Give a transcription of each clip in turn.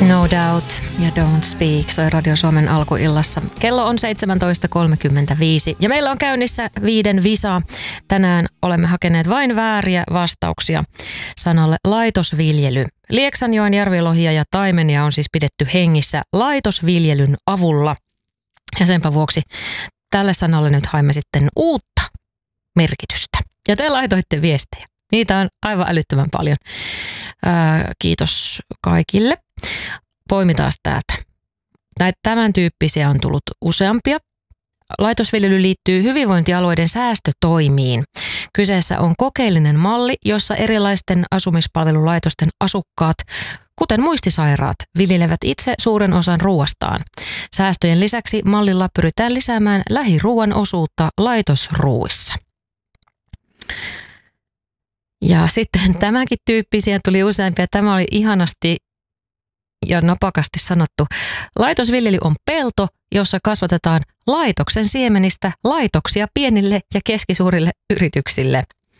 No Doubt ja Don't Speak soi Radio Suomen alkuillassa. Kello on 17.35 ja meillä on käynnissä 5 visa. Tänään olemme hakeneet vain vääriä vastauksia sanalle laitosviljely. Lieksanjoen järvilohia ja taimenia on siis pidetty hengissä laitosviljelyn avulla. Ja senpä vuoksi tälle sanalle nyt haimme sitten uutta merkitystä. Ja te laitoitte viestejä. Niitä on aivan älyttömän paljon. Kiitos kaikille. Poimitaan täältä. Näitä tämän tyyppisiä on tullut useampia. Laitosviljely liittyy hyvinvointialueiden säästötoimiin. Kyseessä on kokeellinen malli, jossa erilaisten asumispalvelulaitosten asukkaat, kuten muistisairaat, viljelevät itse suuren osan ruoastaan. Säästöjen lisäksi mallilla pyritään lisäämään lähiruuan osuutta laitosruuissa. Ja sitten tämäkin tyyppisiä tuli useampia. Tämä oli ihanasti ja napakasti sanottu. Laitosviljely on pelto, jossa kasvatetaan laitoksen siemenistä laitoksia pienille ja keskisuurille yrityksille.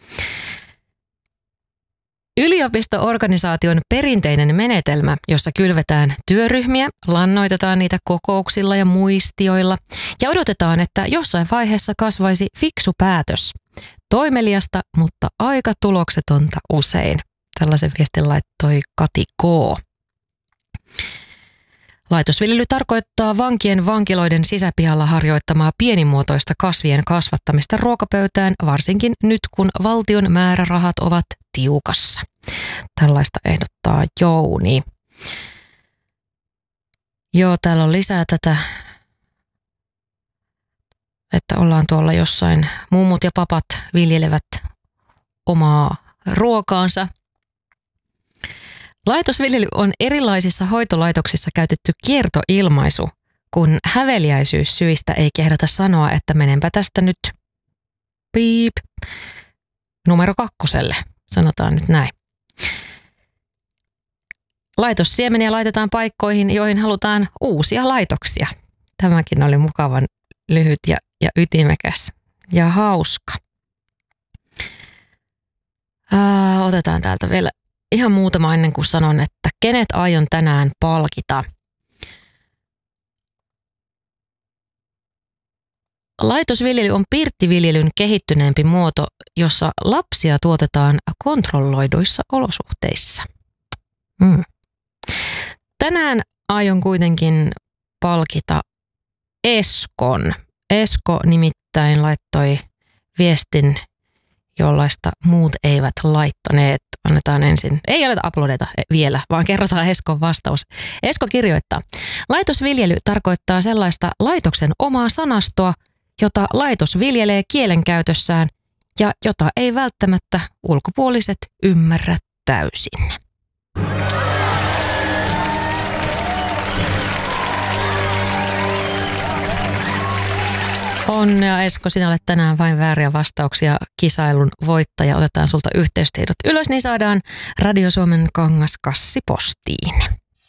Yliopisto-organisaation perinteinen menetelmä, jossa kylvetään työryhmiä, lannoitetaan niitä kokouksilla ja muistioilla ja odotetaan, että jossain vaiheessa kasvaisi fiksu päätös. Toimeliasta, mutta aika tuloksetonta usein. Tällaisen viestin laittoi Kati K. Laitosviljely tarkoittaa vankien vankiloiden sisäpihalla harjoittamaa pienimuotoista kasvien kasvattamista ruokapöytään, varsinkin nyt kun valtion määrärahat ovat tiukassa. Tällaista ehdottaa Jouni. Joo, täällä on lisää tätä, että ollaan tuolla jossain, mummut ja papat viljelevät omaa ruokaansa. Laitosviljely on erilaisissa hoitolaitoksissa käytetty kiertoilmaisu, kun häveliäisyyssyistä ei kehdata sanoa, että menenpä tästä nyt piip numero 2, sanotaan nyt näin. Laitossiemeniä laitetaan paikkoihin, joihin halutaan uusia laitoksia. Tämäkin oli mukavan lyhyt ja ytimekäs ja hauska. Otetaan täältä vielä ihan muutama ennen kuin sanon, että kenet aion tänään palkita. Laitosviljely on pirttiviljelyn kehittyneempi muoto, jossa lapsia tuotetaan kontrolloiduissa olosuhteissa. Tänään aion kuitenkin palkita Eskon. Esko nimittäin laittoi viestin, jollaista muut eivät laittaneet. Annetaan ensin, ei anneta uploadeta vielä, vaan kerrotaan Eskon vastaus. Esko kirjoittaa, laitosviljely tarkoittaa sellaista laitoksen omaa sanastoa, jota laitos viljelee kielenkäytössään ja jota ei välttämättä ulkopuoliset ymmärrä täysin. Onnea Esko, sinä olet tänään vain vääriä vastauksia kisailun voittaja. Otetaan sulta yhteystiedot ylös, niin saadaan Radio Suomen kangaskassi postiin.